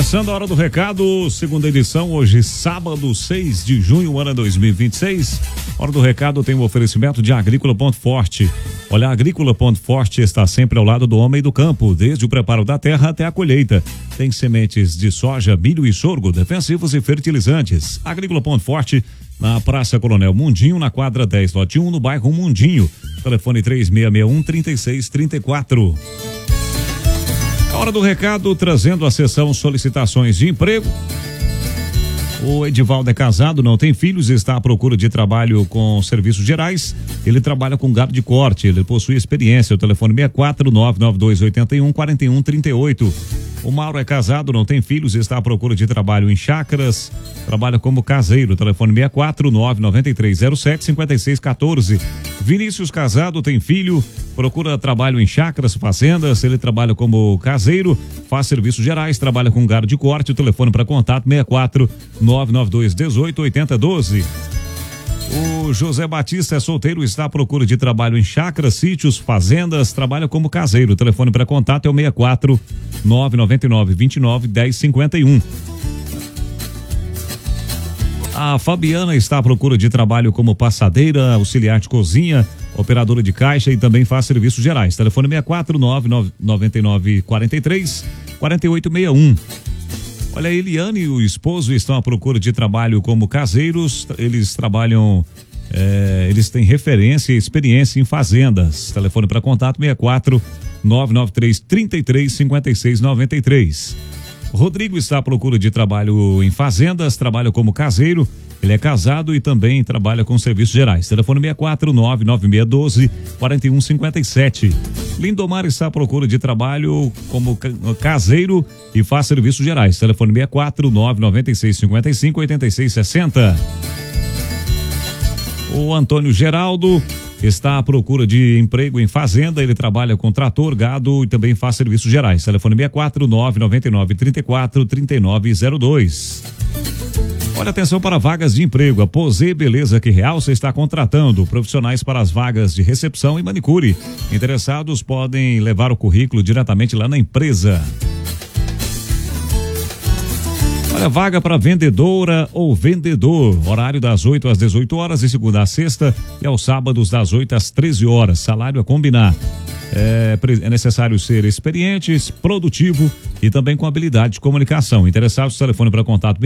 Começando a Hora do Recado, segunda edição, hoje sábado 6 de junho, ano 2026. Hora do Recado tem um oferecimento de Agrícola Ponto Forte. Olha, a Agrícola Ponto Forte está sempre ao lado do homem do campo, desde o preparo da terra até a colheita. Tem sementes de soja, milho e sorgo, defensivos e fertilizantes. Agrícola Ponto Forte, na Praça Coronel Mundinho, na quadra 10, lote 1, no bairro Mundinho. Telefone 3661-3634. Hora do Recado, trazendo a sessão solicitações de emprego. O Edivaldo é casado, não tem filhos, está à procura de trabalho com serviços gerais. Ele trabalha com gado de corte, ele possui experiência. O telefone 64992814138. O Mauro é casado, não tem filhos, está à procura de trabalho em chácaras, trabalha como caseiro. Telefone 64993075614. Vinícius casado, tem filho, procura trabalho em chácaras, fazendas. Ele trabalha como caseiro, faz serviços gerais, trabalha com gado de corte. O telefone para contato 64992188012. O José Batista é solteiro, está à procura de trabalho em chácaras, sítios, fazendas, trabalha como caseiro. O telefone para contato é o 64999291051. A Fabiana está à procura de trabalho como passadeira, auxiliar de cozinha, operadora de caixa e também faz serviços gerais. Telefone 64999434861. Olha, a Eliane e o esposo estão à procura de trabalho como caseiros. Eles trabalham, eles têm referência e experiência em fazendas. Telefone para contato 64993335693. Rodrigo está à procura de trabalho em fazendas, trabalha como caseiro. Ele é casado e também trabalha com serviços gerais. Telefone 64996124157. Lindomar está à procura de trabalho como caseiro e faz serviços gerais. Telefone 64996558660. O Antônio Geraldo está à procura de emprego em fazenda. Ele trabalha com trator, gado e também faz serviços gerais. Telefone 64999343902. Olha, atenção para vagas de emprego. A Posê Beleza que Realça está contratando profissionais para as vagas de recepção e manicure. Interessados podem levar o currículo diretamente lá na empresa. Olha, vaga para vendedora ou vendedor. Horário das 8 às 18 horas, de segunda a sexta, e aos sábados das 8 às 13 horas. Salário a combinar. É necessário ser experiente, produtivo e também com habilidade de comunicação. Interessados, telefone para contato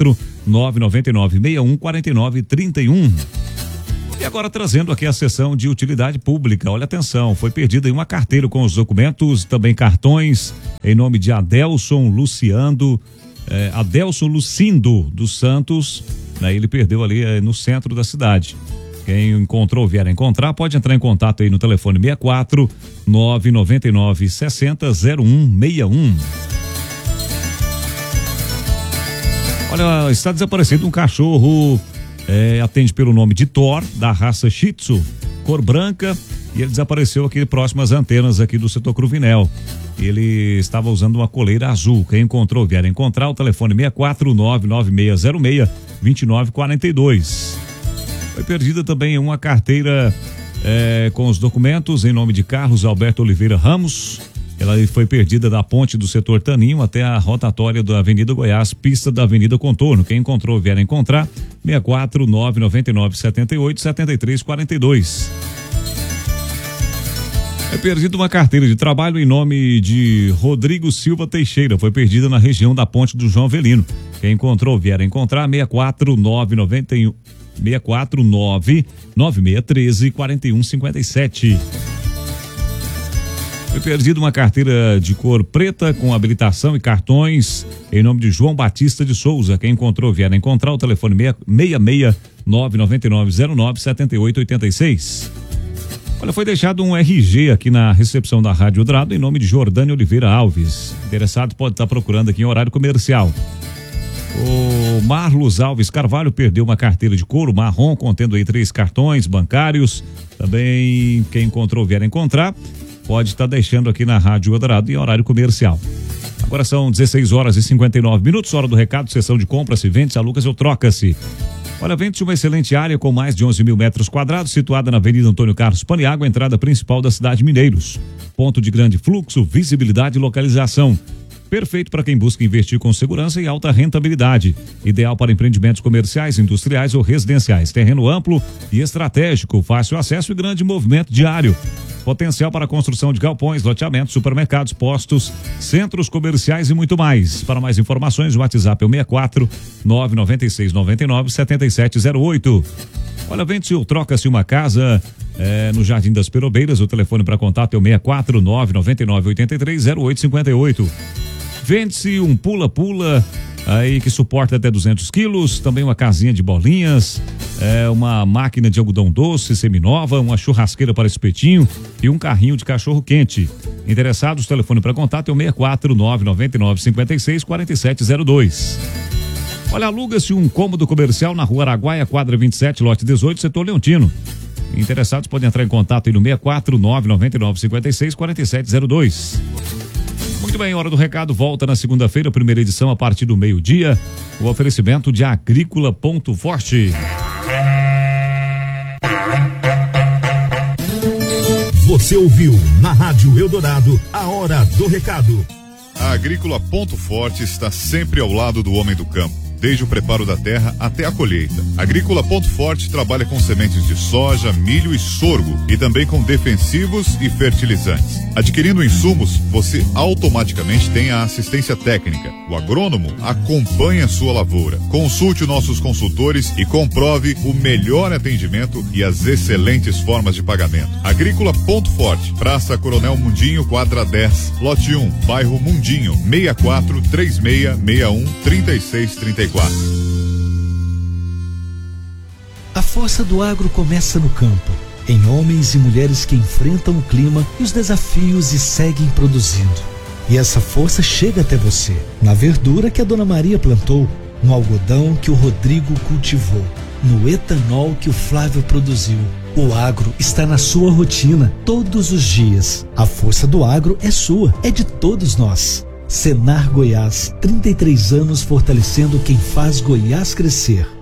64999614931. E agora trazendo aqui a sessão de utilidade pública. Olha, atenção, foi perdida em uma carteira com os documentos, também cartões, em nome de Adelson Lucindo dos Santos, né? Ele perdeu ali no centro da cidade. Quem encontrou, vier a encontrar, pode entrar em contato aí no telefone 64999600161. Olha, está desaparecido um cachorro, atende pelo nome de Thor, da raça Shih Tzu, cor branca, e ele desapareceu aqui próximo às antenas aqui do setor Cruvinel. Ele estava usando uma coleira azul. Quem encontrou, vier a encontrar, o telefone 64996062942. Foi perdida também uma carteira com os documentos em nome de Carlos Alberto Oliveira Ramos. Ela foi perdida da ponte do setor Taninho até a rotatória da Avenida Goiás, pista da Avenida Contorno. Quem encontrou, vier a encontrar, 64999787342. É perdida uma carteira de trabalho em nome de Rodrigo Silva Teixeira. Foi perdida na região da ponte do João Avelino. Quem encontrou, vier a encontrar, 64996134157. Foi perdida uma carteira de cor preta com habilitação e cartões em nome de João Batista de Souza. Quem encontrou, vier a encontrar, o telefone 66999097886. Olha, foi deixado um RG aqui na recepção da Rádio Eldorado em nome de Jordânia Oliveira Alves. Interessado pode estar procurando aqui em horário comercial. O Marlos Alves Carvalho perdeu uma carteira de couro marrom contendo aí 3 cartões bancários. Também quem encontrou, vier a encontrar, pode estar deixando aqui na Rádio Eldorado em horário comercial. Agora são 16 horas e 59 minutos, hora do recado, sessão de compras, vendes, alugas ou troca-se. Olha, vende-se uma excelente área com mais de 11 mil metros quadrados, situada na Avenida Antônio Carlos Paniagua, entrada principal da cidade de Mineiros. Ponto de grande fluxo, visibilidade e localização. perfeito para quem busca investir com segurança e alta rentabilidade. Ideal para empreendimentos comerciais, industriais ou residenciais. Terreno amplo e estratégico, fácil acesso e grande movimento diário. Potencial para a construção de galpões, loteamentos, supermercados, postos, centros comerciais e muito mais. Para mais informações, o WhatsApp é o 64 996 99 7708. Olha, vende-se ou troca-se uma casa no Jardim das Perobeiras. O telefone para contato é o 64 999 83 0858. Vende-se um pula-pula aí que suporta até 200 quilos, também uma casinha de bolinhas, uma máquina de algodão doce seminova, uma churrasqueira para espetinho e um carrinho de cachorro quente. Interessados, telefone para contato é o 64 999 56 4702. Olha, aluga-se um cômodo comercial na Rua Araguaia, quadra 27, lote 18, setor Leontino. Interessados podem entrar em contato aí no 64 999 56 4702. Muito bem, hora do recado volta na segunda-feira, primeira edição a partir do meio-dia. O oferecimento de Agrícola Ponto Forte. Você ouviu na Rádio Eldorado a hora do recado. A Agrícola Ponto Forte está sempre ao lado do homem do campo, desde o preparo da terra até a colheita. Agrícola Ponto Forte trabalha com sementes de soja, milho e sorgo e também com defensivos e fertilizantes. Adquirindo insumos, você automaticamente tem a assistência técnica. O agrônomo acompanha a sua lavoura. Consulte nossos consultores e comprove o melhor atendimento e as excelentes formas de pagamento. Agrícola Ponto Forte, Praça Coronel Mundinho, quadra 10, lote 1, bairro Mundinho, 64 3661 3634. A força do agro começa no campo, em homens e mulheres que enfrentam o clima e os desafios e seguem produzindo. E essa força chega até você, na verdura que a Dona Maria plantou, no algodão que o Rodrigo cultivou, no etanol que o Flávio produziu. O agro está na sua rotina, todos os dias. A força do agro é sua, é de todos nós. Senar Goiás, 33 anos fortalecendo quem faz Goiás crescer.